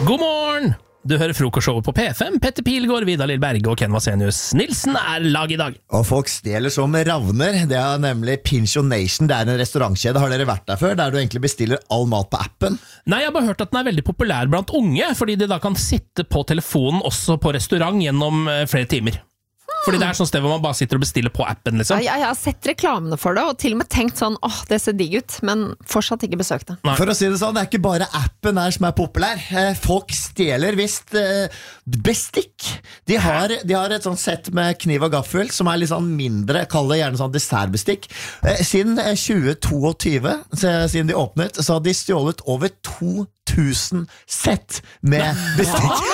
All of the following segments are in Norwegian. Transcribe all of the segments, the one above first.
God morgen! Du hører frokostshowet på P5. Petter Pilgaard, Vidar Lill-Berge og Ken Vasenius Nilsen lag I dag. Og folk stjeler som ravner. Det nemlig Pincho Nation. Det en restaurantkjede. Har dere vært der før? Der du egentlig bestiller all mat på appen? Nei, jeg har bare hørt at den veldig populær blant unge, fordi de da kan sitte på telefonen også på restaurant gjennom flere timer. Fordi det sånn sted hvor man bare sitter og bestiller på appen, liksom. Jeg har sett reklamene for det, og til og med tenkt sånn, det ser digg ut, men fortsatt ikke besøkt det. Nei. For å si det sånn, det ikke bare appen som populær. Folk stjeler visst bestikk. De har et sånt sett med kniv og gaffel, som litt sånn mindre, kall det gjerne sånn dessertbestikk. Siden 2022, siden de åpnet, så har de stjålet over 2000 sett med bestikk.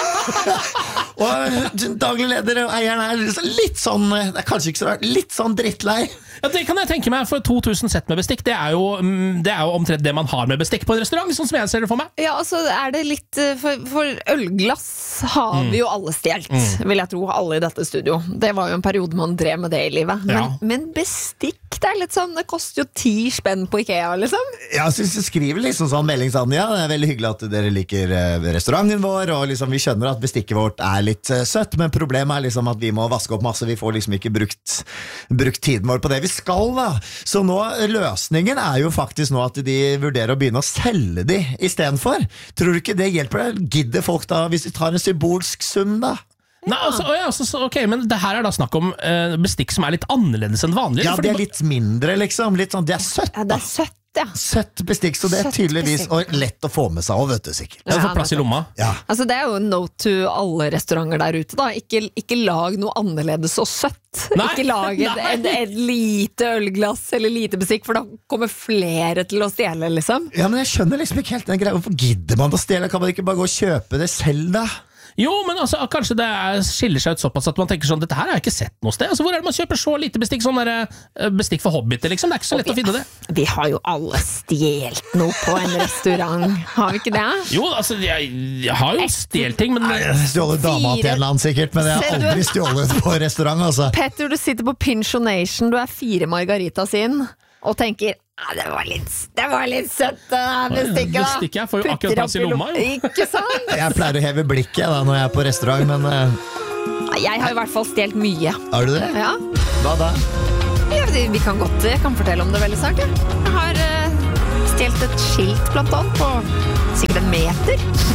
Og daglig leder og eieren litt sånn, det kanskje ikke så rart, litt sånn drittlei. Ja, det kan jeg tenke meg, for 2000 sett med bestikk, det jo omtrent det man har med bestikk på en restaurant, sånn som jeg ser det for meg. Ja, altså det litt, for ølglass har vi jo alle stjelt, vil jeg tro, alle I dette studio. Det var jo en periode man drev med det I livet. Men bestikk, det litt sånn, det koster jo 10 spenn på IKEA, liksom. Ja, så skriver liksom sånn melding sånn, ja, det veldig hyggelig at dere liker restauranten vår, og liksom vi skjønner at bestikket vårt litt søtt, men problemet liksom at vi må vaske opp masse, vi får liksom ikke brukt tiden vår på det vi skal da. Så nå, løsningen jo faktisk nå at de vurderer å begynne å selge de I stedet for. Tror du ikke det hjelper deg? Gidder folk da, hvis de tar en symbolsk sum da? Nei, ok, men det her da snakk om bestikk som litt annerledes enn vanlig. Ja, det litt mindre liksom, litt sånn, det søtt da. Ja, det søtt. Ja. Søtt bestikk, så det tydeligvis og lett å få med seg også, vet du sikkert. Det får plass I lomma. Ja. Altså det jo en note to alle restauranter der ute da. Ikke lag noe annerledes og søtt. Nei. Ikke lag et lite ølglass eller lite bestikk, for da kommer flere til å stjele, liksom. Ja, men jeg skjønner liksom ikke helt den greia. Hvorfor gidder man å stjele? Kan man ikke bare gå og kjøpe det selv da? Jo, men altså, kanskje det skiller seg ut såpass at man tenker sånn, dette her har jeg ikke sett noe sted. Altså, hvor det man kjøper så lite bestikk, sånn der bestikk for hobbiter, liksom? Det ikke så lett å finne det. Vi har jo alle stjelt noe på en restaurant, har vi ikke det? Jo, altså, jeg har jo stjelt ting, men... Jeg har stjålet dama til en eller annen sikkert, men jeg har aldri stjålet på restaurant, altså. Petter, du sitter på Pincho Nation, du 4 margaritas inn, og tenker... det var litt søtt bestikket da. Bestikket får jo akkurat plass I lomma jo. Ikke sant? Jeg pleier å heve blikket da når jeg på restaurant, men... Jeg har I hvert fall stjelt mye. Har du det? Ja. Hva da? Ja, vi kan fortelle om det veldig snart. Ja. Jeg har stjelt et skilt blant annet på sikkert 1 meter.